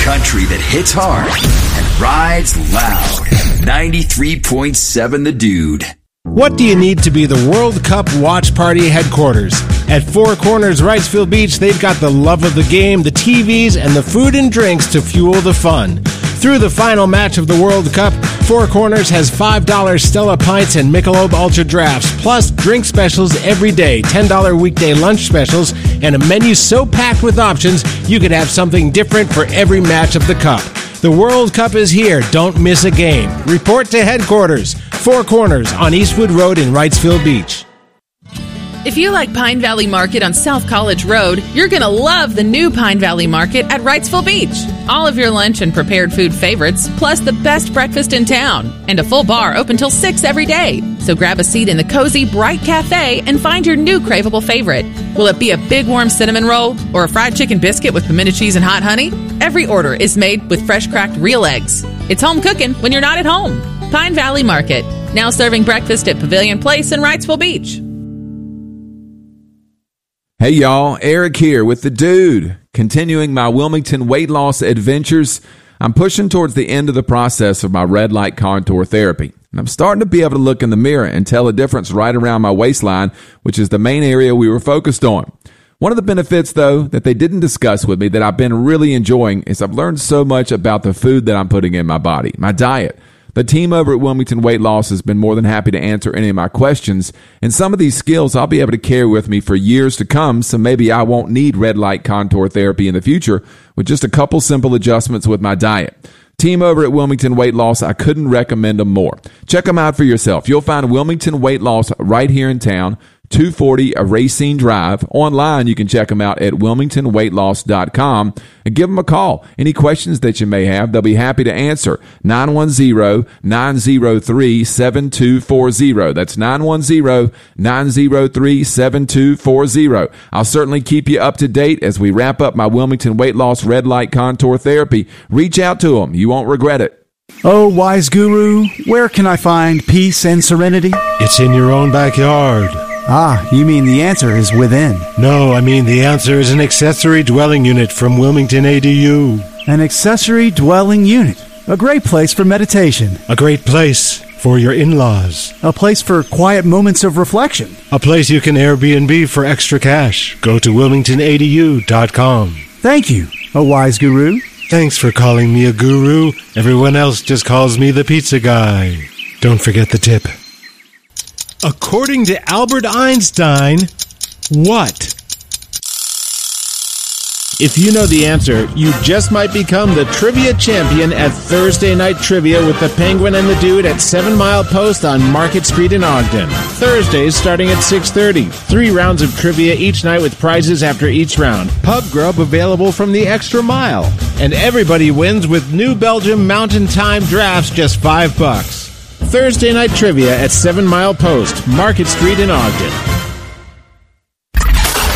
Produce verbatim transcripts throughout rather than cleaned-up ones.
Country that hits hard and rides loud. ninety-three point seven The Dude. What do you need to be the World Cup watch party headquarters? At Four Corners Wrightsville Beach, they've got the love of the game, the T Vs, and the food and drinks to fuel the fun. Through the final match of the World Cup, Four Corners has five dollars Stella Pints and Michelob Ultra Drafts, plus drink specials every day, ten dollars weekday lunch specials, and a menu so packed with options you could have something different for every match of the Cup. The World Cup is here. Don't miss a game. Report to headquarters, Four Corners on Eastwood Road in Wrightsville Beach. If you like Pine Valley Market on South College Road, you're going to love the new Pine Valley Market at Wrightsville Beach. All of your lunch and prepared food favorites, plus the best breakfast in town, and a full bar open till six every day. So grab a seat in the cozy, bright cafe and find your new craveable favorite. Will it be a big, warm cinnamon roll or a fried chicken biscuit with pimento cheese and hot honey? Every order is made with fresh cracked real eggs. It's home cooking when you're not at home. Pine Valley Market, now serving breakfast at Pavilion Place in Wrightsville Beach. Hey y'all, Eric here with The Dude. Continuing my Wilmington weight loss adventures, I'm pushing towards the end of the process of my red light contour therapy. And I'm starting to be able to look in the mirror and tell a difference right around my waistline, which is the main area we were focused on. One of the benefits, though, that they didn't discuss with me that I've been really enjoying is I've learned so much about the food that I'm putting in my body, my diet. The team over at Wilmington Weight Loss has been more than happy to answer any of my questions, and some of these skills I'll be able to carry with me for years to come, so maybe I won't need red light contour therapy in the future with just a couple simple adjustments with my diet. Team over at Wilmington Weight Loss, I couldn't recommend them more. Check them out for yourself. You'll find Wilmington Weight Loss right here in town, two forty Racine Drive. Online, you can check them out at wilmington weight loss dot com and give them a call. Any questions that you may have, they'll be happy to answer. nine one zero, nine zero three, seven two four zero. That's nine one zero, nine zero three, seven two four zero. I'll certainly keep you up to date as we wrap up my Wilmington Weight Loss Red Light Contour Therapy. Reach out to them. You won't regret it. Oh, wise guru, where can I find peace and serenity? It's in your own backyard. Ah, you mean the answer is within. No, I mean the answer is an accessory dwelling unit from Wilmington A D U. An accessory dwelling unit. A great place for meditation. A great place for your in-laws. A place for quiet moments of reflection. A place you can Airbnb for extra cash. Go to wilmington a d u dot com. Thank you, a wise guru. Thanks for calling me a guru. Everyone else just calls me the pizza guy. Don't forget the tip. According to Albert Einstein, what? If you know the answer, you just might become the trivia champion at Thursday Night Trivia with the Penguin and the Dude at Seven Mile Post on Market Street in Ogden. Thursdays starting at six thirty. Three rounds of trivia each night with prizes after each round. Pub grub available from the Extra Mile. And everybody wins with New Belgium Mountain Time drafts, just five bucks. Thursday Night Trivia at Seven Mile Post, Market Street in Ogden.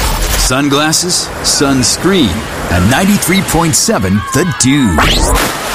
Sunglasses, sunscreen, and ninety-three point seven The Dude.